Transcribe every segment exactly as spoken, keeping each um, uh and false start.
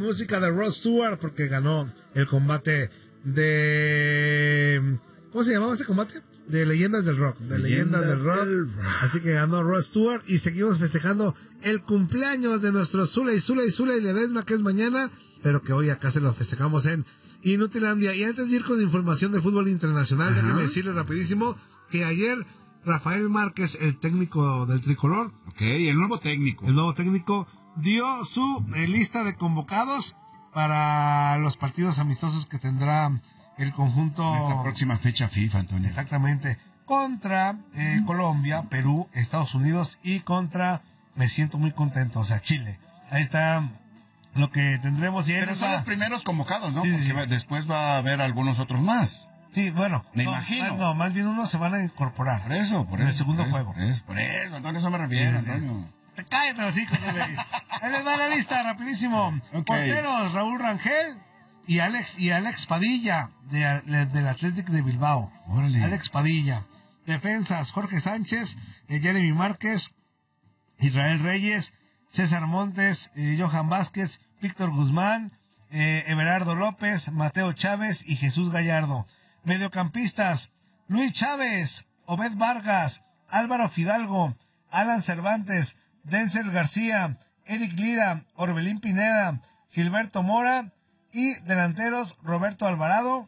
música de Rod Stewart porque ganó el combate de... ¿Cómo se llamaba este combate? De Leyendas del Rock. De Leyendas, Leyendas del, rock. del Rock. Así que ganó Rod Stewart y seguimos festejando el cumpleaños de nuestro Zuley, Zuley, Zuley Ledesma, que es mañana, pero que hoy acá se lo festejamos en Inutilandia. Y antes de ir con información del fútbol internacional, Ajá. déjeme decirle rapidísimo que ayer Rafael Márquez, el técnico del tricolor, ok, el nuevo técnico, el nuevo técnico dio su eh, lista de convocados para los partidos amistosos que tendrá el conjunto esta próxima fecha FIFA, Antonio. Exactamente, contra eh, Colombia, Perú, Estados Unidos y contra, me siento muy contento, o sea, Chile. Ahí está lo que tendremos. Y Pero son está... los primeros convocados, ¿no? Sí, Porque sí. después va a haber algunos otros más. Sí, bueno. Me no, imagino. Más, no, más bien unos se van a incorporar. Por eso, por en eso. el segundo por eso, juego. Por eso, por eso, Antonio, eso me refiero, sí, Antonio. Sí. Cállate los hijos, güey. Ahí les va la lista, rapidísimo. Okay. Porteros, Raúl Rangel y Alex, y Alex Padilla, de, de, del Athletic de Bilbao. Órale. Alex Padilla. Defensas, Jorge Sánchez, eh, Jeremy Márquez, Israel Reyes, César Montes, eh, Johan Vázquez, Víctor Guzmán, eh, Everardo López, Mateo Chávez y Jesús Gallardo. Mediocampistas, Luis Chávez, Obed Vargas, Álvaro Fidalgo, Alan Cervantes, Denzel García, Eric Lira, Orbelín Pineda, Gilberto Mora y delanteros Roberto Alvarado,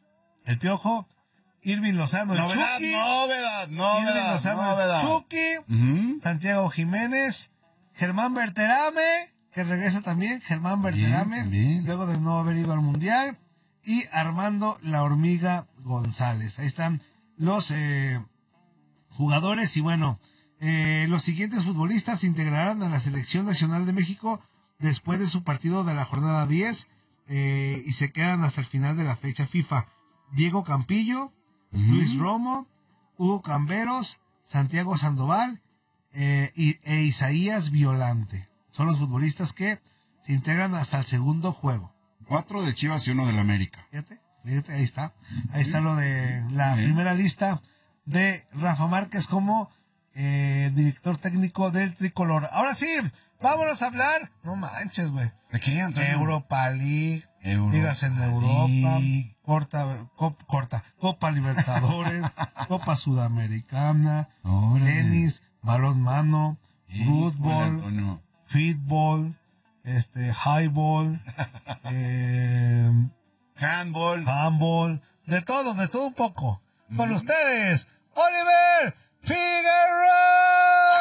El Piojo, Irving Lozano, el novedad, Chucky, novedad, novedad, Irving Lozano, novedad. el Chucky, uh-huh. Santiago Jiménez, Germán Berterame, que regresa también, Germán Berterame, también, también. luego de no haber ido al Mundial, y Armando La Hormiga González. Ahí están los eh, jugadores y bueno, eh, los siguientes futbolistas se integrarán a la Selección Nacional de México después de su partido de la jornada diez eh, y se quedan hasta el final de la fecha FIFA. Diego Campillo, uh-huh. Luis Romo, Hugo Camberos, Santiago Sandoval eh, y, e Isaías Violante. Son los futbolistas que se integran hasta el segundo juego. Cuatro de Chivas y uno del América. Fíjate, fíjate, ahí está. Ahí está lo de la ¿Sí? primera lista de Rafa Márquez como eh, director técnico del tricolor. Ahora sí, vámonos a hablar. No manches, güey. ¿De qué, Antonio? Europa League. Europa Ligas en Europa. League. Corta, cop, corta. Copa Libertadores. Copa Sudamericana. Órale. Tenis. Balonmano. Sí, Fútbol. Hola, no. Fútbol. Este, highball. eh, handball. Handball. De todo, de todo un poco. Mm. Con ustedes, Oliver Figueroa.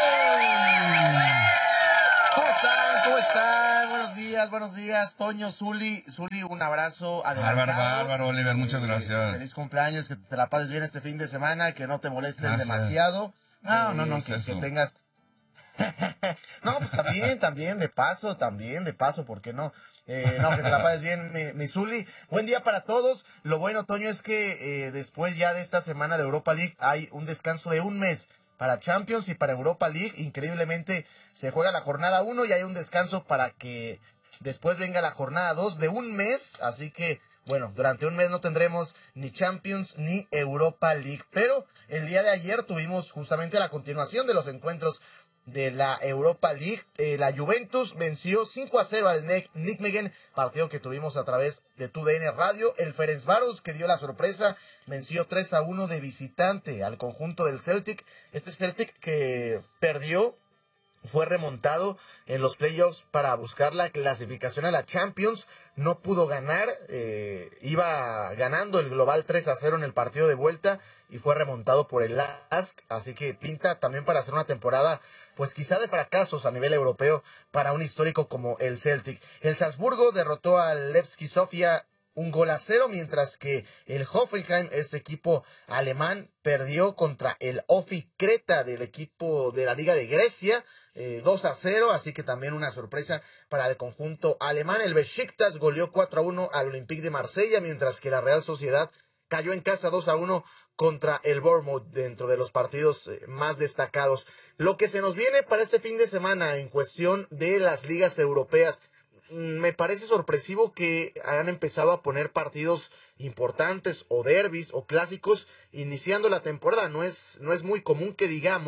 ¿Cómo están? ¿Cómo están? Buenos días, buenos días. Toño, Zuli, Zuli, un abrazo. Bárbaro, bárbaro, Oliver, muchas gracias. Feliz cumpleaños, que te la pases bien este fin de semana, que no te molestes gracias. demasiado. No, eh, no, no, que, es eso. que tengas... No, pues también, también, de paso, también, de paso, ¿por qué no? Eh, no, que te la pases bien, mi, mi Zuli. Buen día para todos. Lo bueno, Toño, es que eh, después ya de esta semana de Europa League hay un descanso de un mes para Champions y para Europa League. Increíblemente se juega la jornada uno y hay un descanso para que después venga la jornada dos de un mes. Así que, bueno, durante un mes no tendremos ni Champions ni Europa League. Pero el día de ayer tuvimos justamente la continuación de los encuentros de la Europa League. Eh, la Juventus venció cinco a cero al Nijmegen, partido que tuvimos a través de T U D N Radio. El Ferencváros, que dio la sorpresa, venció tres a uno de visitante al conjunto del Celtic. Este Celtic que perdió, fue remontado en los playoffs para buscar la clasificación a la Champions. No pudo ganar, eh, iba ganando el global tres a cero en el partido de vuelta y fue remontado por el Lask. Así que pinta también para hacer una temporada, pues quizá de fracasos a nivel europeo para un histórico como el Celtic. El Salzburgo derrotó al Levski Sofia un gol a cero, mientras que el Hoffenheim, este equipo alemán, perdió contra el Ofi Creta del equipo de la Liga de Grecia, eh, dos a cero, así que también una sorpresa para el conjunto alemán. El Besiktas goleó cuatro a uno al Olympique de Marsella, mientras que la Real Sociedad cayó en casa dos a uno contra el Bournemouth, dentro de los partidos más destacados. Lo que se nos viene para este fin de semana en cuestión de las ligas europeas, me parece sorpresivo que hayan empezado a poner partidos importantes o derbis o clásicos iniciando la temporada. No es, no es muy común que digamos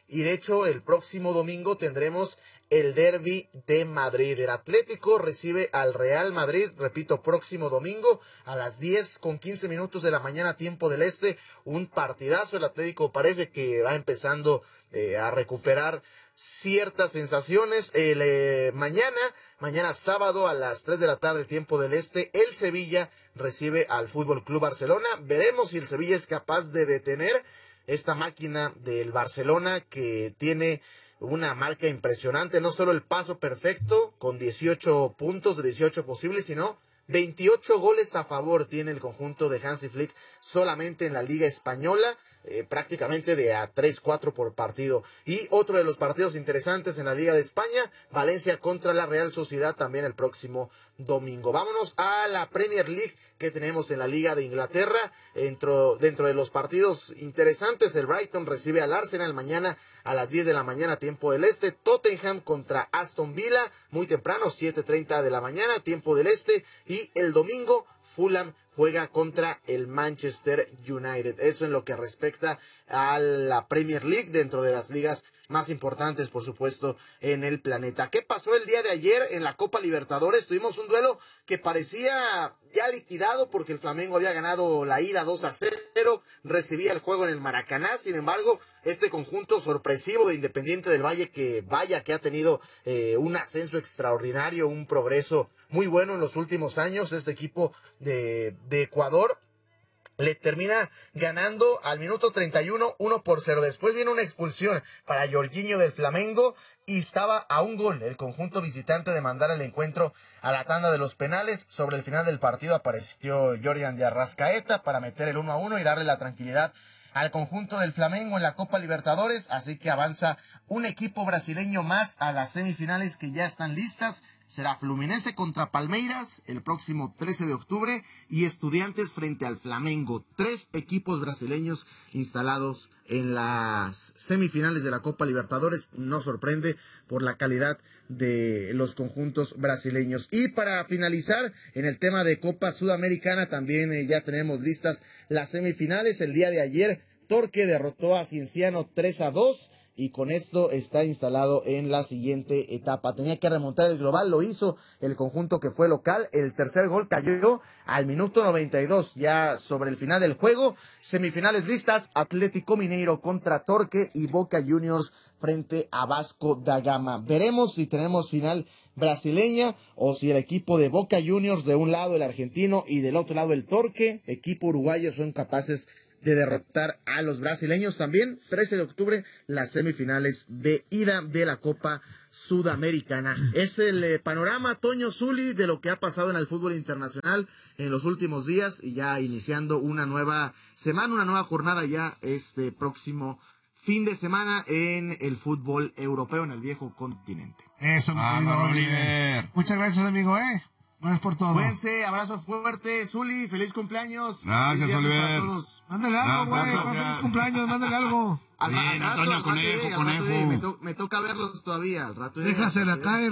y de hecho el próximo domingo tendremos el Derbi de Madrid. El Atlético recibe al Real Madrid, repito, próximo domingo a las diez con quince minutos de la mañana, tiempo del este. Un partidazo. El Atlético parece que va empezando eh, a recuperar ciertas sensaciones. El, eh, mañana, mañana sábado a las tres de la tarde, tiempo del este, el Sevilla recibe al Fútbol Club Barcelona. Veremos si el Sevilla es capaz de detener esta máquina del Barcelona, que tiene una marca impresionante, no solo el paso perfecto con dieciocho puntos de dieciocho posibles, sino veintiocho goles a favor tiene el conjunto de Hansi Flick solamente en la Liga Española, eh, prácticamente de a tres cuatro por partido. Y otro de los partidos interesantes en la Liga de España, Valencia contra la Real Sociedad, también el próximo domingo. Vámonos a la Premier League que tenemos en la Liga de Inglaterra. Dentro, dentro de los partidos interesantes, el Brighton recibe al Arsenal mañana a las diez de la mañana, tiempo del este. Tottenham contra Aston Villa, muy temprano, siete treinta de la mañana, tiempo del este. Y el domingo, Fulham juega contra el Manchester United. Eso en lo que respecta a la Premier League, dentro de las ligas más importantes, por supuesto, en el planeta. ¿Qué pasó el día de ayer en la Copa Libertadores? Tuvimos un duelo que parecía ya liquidado porque el Flamengo había ganado la ida dos a cero, recibía el juego en el Maracaná. Sin embargo, este conjunto sorpresivo de Independiente del Valle, que vaya que ha tenido eh, un ascenso extraordinario, un progreso muy bueno en los últimos años, este equipo de, de Ecuador, le termina ganando al minuto treinta y uno, uno por cero. Después viene una expulsión para Jorginho del Flamengo y estaba a un gol el conjunto visitante de mandar el encuentro a la tanda de los penales. Sobre el final del partido apareció Jordan de Arrascaeta para meter el uno a uno y darle la tranquilidad al conjunto del Flamengo en la Copa Libertadores. Así que avanza un equipo brasileño más a las semifinales que ya están listas. Será Fluminense contra Palmeiras el próximo trece de octubre y Estudiantes frente al Flamengo. Tres equipos brasileños instalados en las semifinales de la Copa Libertadores. No sorprende por la calidad de los conjuntos brasileños. Y para finalizar, en el tema de Copa Sudamericana, también eh, ya tenemos listas las semifinales. El día de ayer, Torque derrotó a Cienciano tres a dos. Y con esto está instalado en la siguiente etapa. Tenía que remontar el global, lo hizo el conjunto que fue local. El tercer gol cayó al minuto noventa y dos, ya sobre el final del juego. Semifinales listas, Atlético Mineiro contra Torque y Boca Juniors frente a Vasco da Gama. Veremos si tenemos final brasileña o si el equipo de Boca Juniors, de un lado el argentino y del otro lado el Torque, equipo uruguayo, son capaces de derrotar a los brasileños. También trece de octubre las semifinales de ida de la Copa Sudamericana. Es el eh, panorama, Toño Zuli, de lo que ha pasado en el fútbol internacional en los últimos días, y ya iniciando una nueva semana, una nueva jornada ya este próximo fin de semana en el fútbol europeo, en el viejo continente. Eso, mi Ah, querido Oliver. Oliver. Muchas gracias, amigo, eh. Gracias por todo. Cuídense, abrazo fuerte, Zuli, feliz cumpleaños. Gracias, Feliz viernes Oliver. para todos. Mándale algo, Gracias, güey. gracias. Feliz cumpleaños, mándale algo. Al, Bien, al rato, Antonio, al rato conejo, iré, al rato conejo. iré, Me, to- me toca verlos todavía, al rato iré. Déjasela caer.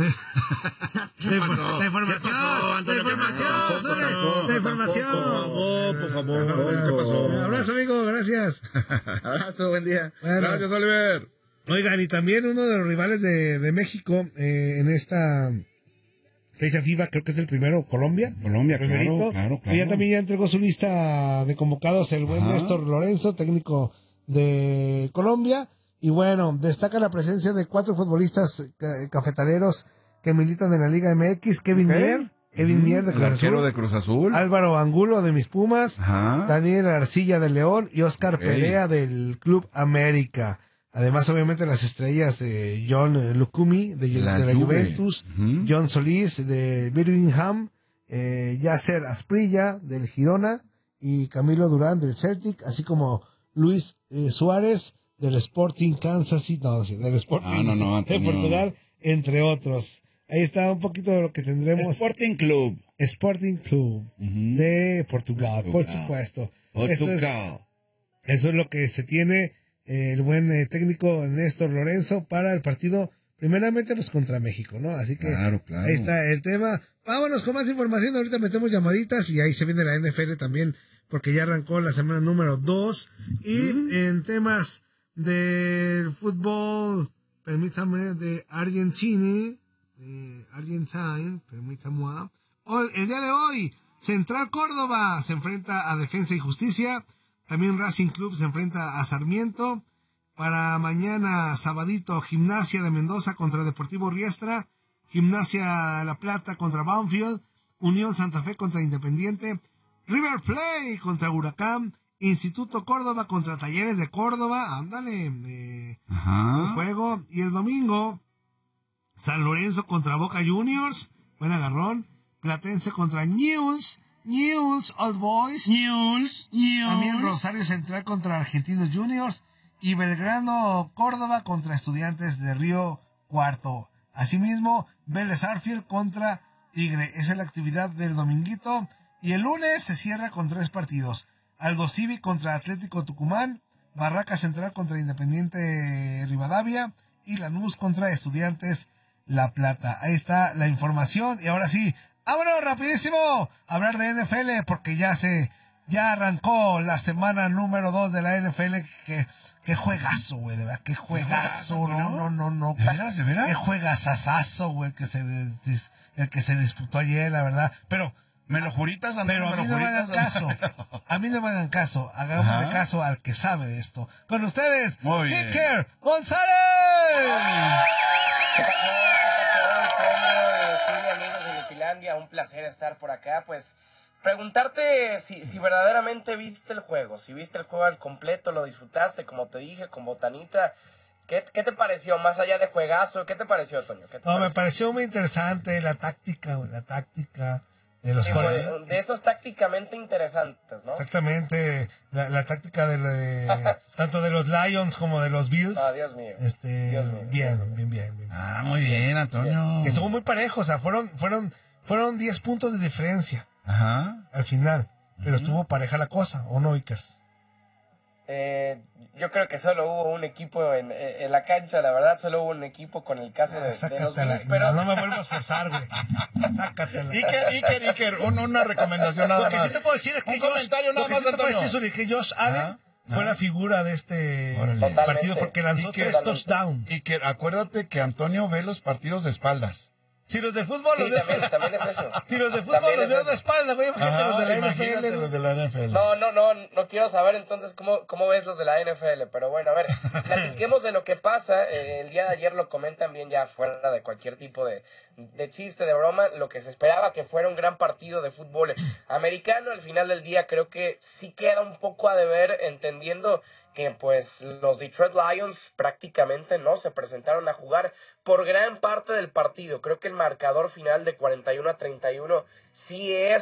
¿Qué pasó? La información. ¿Qué pasó, Antonio? La ¿Qué información. pasó? Zuli, No, La información. Por favor, por favor. ¿Qué pasó? Abrazo, amigo. Gracias. Abrazo, buen día. Bueno, Gracias, Oliver. oigan, y también uno de los rivales de, de México eh, en esta fecha FIFA, creo que es el primero, Colombia. Colombia, claro, Primerito. claro, Y ya claro. también ya entregó su lista de convocados el buen Ajá. Néstor Lorenzo, técnico de Colombia. Y bueno, destaca la presencia de cuatro futbolistas ca- cafetaleros que militan en la Liga M X. Kevin Ok. Mier, Kevin Mier de El Cruz arquero Azul, de Cruz Azul. Álvaro Angulo de mis Pumas, Ajá. Daniel Arcilla de León y Oscar Ok. Perea del Club América. Además, obviamente, las estrellas de John Lucumi de, de La la Juve. Juventus, Ujú. John Solís de Birmingham, eh, Yasser Asprilla del Girona y Camilo Durán del Celtic, así como Luis eh, Suárez del Sporting Kansas City, no, sí, del Sporting Ah, no, no, de Antonio. Portugal, entre otros. Ahí está un poquito de lo que tendremos. Sporting Club. Sporting Club Ujú. de Portugal, por Portugal. supuesto. Eso es, Portugal. eso es lo que se tiene eh, el buen eh, técnico Néstor Lorenzo para el partido, primeramente pues contra México, ¿no? Así que Claro, claro. ahí está el tema. Vámonos con más información, ahorita metemos llamaditas y ahí se viene la N F L también, porque ya arrancó la semana número dos. Y en temas del fútbol, permítame, de Argentina, de Argentina, permítame. Hoy, el día de hoy, Central Córdoba se enfrenta a Defensa y Justicia. También Racing Club se enfrenta a Sarmiento. Para mañana, sabadito, Gimnasia de Mendoza contra Deportivo Riestra. Gimnasia La Plata contra Banfield. Unión Santa Fe contra Independiente. River Plate contra Huracán. Instituto Córdoba contra Talleres de Córdoba. Ándale. Eh, Ajá. juego. Y el domingo, San Lorenzo contra Boca Juniors. Buen agarrón. Platense contra Newell's. Newell's Old Boys. News, news. También Rosario Central contra Argentinos Juniors. Y Belgrano Córdoba contra Estudiantes de Río Cuarto. Asimismo, Vélez Arfield contra Tigre. Esa es la actividad del dominguito. Y el lunes se cierra con tres partidos. Aldo Civi contra Atlético Tucumán. Barraca Central contra Independiente Rivadavia. Y Lanús contra Estudiantes La Plata. Ahí está la información. Y ahora sí, vámonos rapidísimo a hablar de N F L porque ya se... Ya arrancó la semana número dos de la N F L. Que, qué juegazo, güey, de verdad. Qué juegazo. No, no, no, no. ¿De veras, de veras? Qué juegazazazo, güey, el que se, el que se disputó ayer, la verdad. Pero, ¿Me lo juritas, Antonio? pero a ¿Me mí lo no me hagan juritas? caso. A mí no me hagan caso. Hagámosle Ajá. caso al que sabe de esto. Con ustedes, Muy bien. Iker González. Sí, amigos de Nutilandia, un placer estar por acá. Pues preguntarte si, si verdaderamente viste el juego, si viste el juego al completo, lo disfrutaste, como te dije, con botanita. ¿Qué, qué te pareció, más allá de juegazo? ¿Qué te pareció, Toño? ¿Qué te No, me pareció? pareció muy interesante la táctica, güey, la táctica de los Sí, core- fue de esos tácticamente interesantes, ¿no? Exactamente, la, la táctica de, la- tanto de los Lions como de los Bills. Ah, Dios mío. Este, Dios mío. bien, bien, bien, bien. Ah, muy bien, Antonio. Estuvo muy parejo, o sea, fueron, fueron, fueron diez puntos de diferencia Ajá. al final, pero estuvo pareja la cosa, ¿o no, Ikers? Eh, yo creo que solo hubo un equipo en, en la cancha, la verdad, solo hubo un equipo con el caso de, de los Sácatela, Bills, pero... no, no me vuelvas a esforzar, güey. Sácatela. Iker, Iker, Iker, un- una recomendación nada Lo que más. sí te puedo decir es que Un Josh- comentario nada lo que más, sí te puedo Antonio. decir, Suri, que Josh Allen Ajá, fue ajá. la figura de este Órale. Totalmente. partido porque lanzó Y que- tres touchdowns. Iker, acuérdate que Antonio ve los partidos de espaldas. Si los de fútbol Sí, los veo, también, también es eso. si los de fútbol También los es veo eso. de espalda, güey, imagínate los de la N F L. imagínate ¿no? los de la N F L. No, no, no, no quiero saber entonces cómo, cómo ves los de la N F L, pero bueno, a ver, platiquemos de lo que pasa. Eh, el día de ayer lo comentan bien ya fuera de cualquier tipo de, de chiste, de broma, lo que se esperaba que fuera un gran partido de fútbol americano. Al final del día creo que sí queda un poco a deber, entendiendo que pues los Detroit Lions prácticamente no se presentaron a jugar por gran parte del partido. Creo que el marcador final de cuarenta y uno a treinta y uno sí es